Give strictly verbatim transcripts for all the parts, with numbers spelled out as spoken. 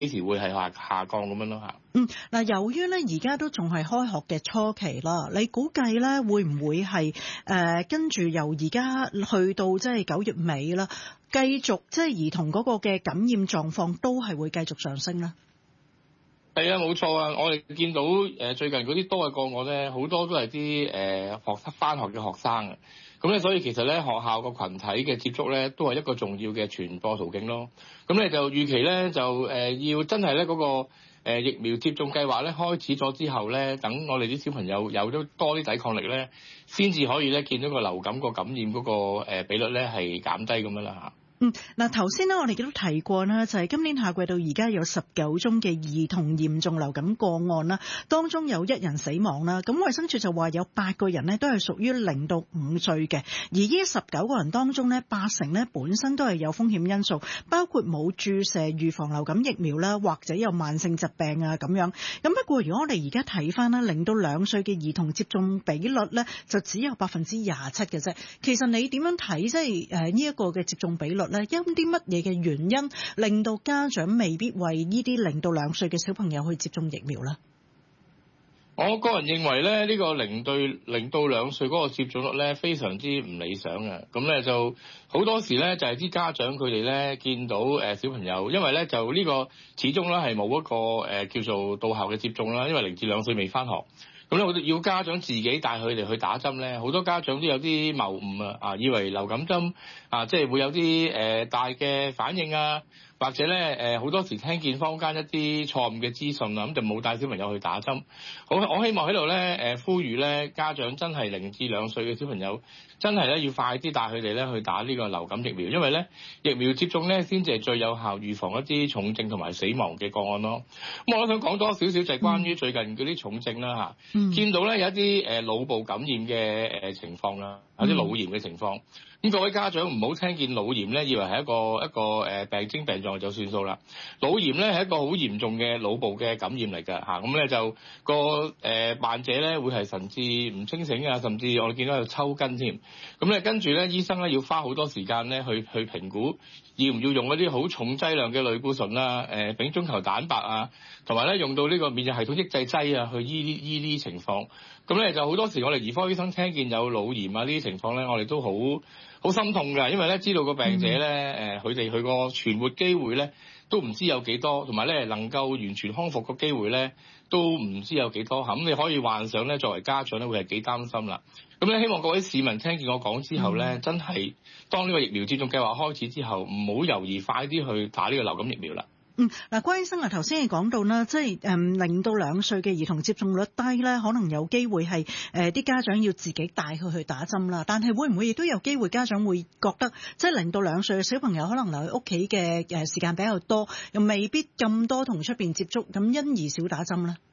幾時會係下下降咁樣咯嚇。 嗯，嗱，由於咧而家都仲係開學嘅初期啦，你估計咧會唔會係誒跟住由而家去到即係九月尾啦，繼續即係兒童嗰個嘅感染狀況都係會繼續上升咧？ 係啊，冇錯啊！我哋見到誒最近嗰啲多嘅個案咧，好多都係啲誒學生返學嘅學生啊。咁咧，所以其實咧學校個群體嘅接觸咧，都係一個重要嘅傳播途徑咯。咁咧就預期咧就誒要真係咧嗰個誒疫苗接種計劃咧開始咗之後咧，等我哋啲小朋友有咗多啲抵抗力咧，先至可以咧見到個流感個感染嗰個誒比率咧係減低咁樣啦嚇。 嗯，嗱，頭先咧我哋都提過啦，就係今年夏季到而家有十九宗嘅兒童嚴重流感個案啦，當中有一人死亡啦。咁衛生署就話有八個人呢都係屬於零到五歲嘅，而呢十九個人當中呢，八成呢本身都係有風險因素，包括冇注射預防流感疫苗啦，或者有慢性疾病啊咁樣。咁不過如果我哋而家睇翻啦，零到兩歲嘅兒童接種比率呢，就只有百分之廿七嘅啫。其實你點樣睇即係誒呢一個嘅接種比率？因啲乜嘢嘅原因令到家長未必為呢啲零到兩歲嘅小朋友去接種疫苗呢？ 我個人認為咧，呢個零對零到兩歲嗰個接種率咧非常之唔理想嘅。咁咧就好多時咧就係啲家長佢哋咧見到誒小朋友，因為咧就呢個始終咧係冇一個誒叫做到校嘅接種啦，因為零至兩歲未返學。咁咧，我哋要家長自己帶佢哋去打針咧，好多家長都有啲謬誤啊！啊，以為流感針啊，即係會有啲誒大嘅反應啊，或者咧誒好多時聽見坊間一啲錯誤嘅資訊啊，咁就冇帶小朋友去打針。好，我希望喺度咧誒呼籲咧家長真係零至兩歲嘅小朋友，真係咧要快啲帶佢哋咧去打呢個流感疫苗，因為咧疫苗接種咧先至係最有效預防一啲重症同埋死亡嘅個案咯。咁我都想講多少少就係關於最近嗰啲重症啦嚇。嗯見到咧有一啲誒腦部感染嘅誒情況啦，有啲腦炎嘅情況。咁各位家長唔好聽見腦炎咧，以為係一個一個誒病徵病狀就算數啦。腦炎咧係一個好嚴重嘅腦部嘅感染嚟㗎嚇，咁咧就個誒患者咧會係神志唔清醒啊，甚至我哋見到有抽筋添。咁咧跟住咧醫生咧要花好多時間咧去去評估，要唔要用一啲好重劑量嘅類固醇啊、誒丙中球蛋白啊，同埋咧用到呢個免疫系統抑制劑啊去醫呢醫呢啲情況。咁咧就好多時我哋兒科醫生聽見有腦炎啊呢啲情況咧，我哋都好好心痛㗎，因為咧知道個病者咧誒佢哋佢個存活機會咧都唔知有幾多，同埋咧能夠完全康復個機會咧都唔知有幾多。咁你可以幻想咧作為家長咧會係幾擔心啦。咁咧希望各位市民聽見我講之後咧，嗯、真係當呢個疫苗接種計劃開始之後，唔好猶豫，快啲去打呢個流感疫苗啦。 嗯，嗱，關醫生啊，頭先你講到啦，即係誒零到兩歲嘅兒童接種率低咧，可能有機會係誒啲家長要自己帶佢去打針啦。但係會唔會亦都有機會家長會覺得，即係零到兩歲嘅小朋友可能留喺屋企嘅誒時間比較多，又未必咁多同出邊接觸，咁因而少打針咧？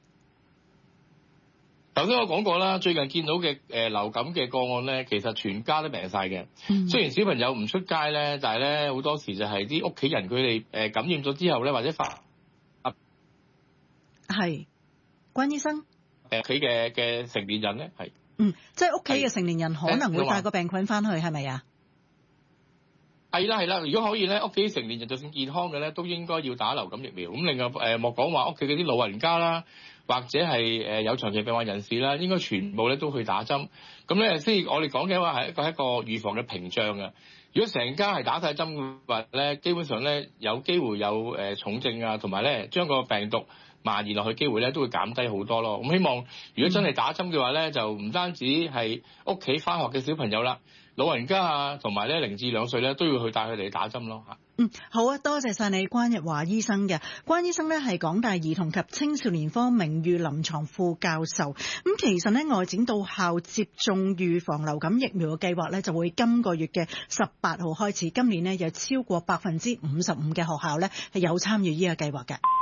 頭先我講過啦，最近見到嘅誒流感嘅個案咧，其實全家都病晒嘅。嗯、雖然小朋友唔出街咧，但係咧好多時就係啲屋企人佢哋誒感染咗之後咧，或者發啊係關醫生誒屋企嘅嘅成年人咧係嗯，即係屋企嘅成年人可能會帶個病菌翻去，係咪啊？ 係啦係啦，如果可以咧，屋企成年人就算健康嘅咧，都應該要打流感疫苗。咁另外誒莫講話屋企嗰啲老人家啦，或者係誒有長期病患人士啦，應該全部咧都去打針。咁咧，即係我哋講嘅話係一個係一個預防嘅屏障嘅。如果成家係打晒針嘅話咧，基本上咧有機會有誒重症啊，同埋咧將個病毒蔓延落去機會咧都會減低好多咯。咁希望如果真係打針嘅話咧，就唔單止係屋企返學嘅小朋友啦，老人家啊，同埋咧零至兩歲咧都要去帶佢哋打針咯嚇。 嗯，好啊，多謝晒你關日華醫生嘅。關醫生呢係港大兒童及青少年科名譽臨床副教授。咁其實呢，外展到校接種預防流感疫苗嘅計劃呢，就會今個月嘅十八號開始。今年呢，有超過百分之五十五嘅學校呢係有參與呢個計劃嘅。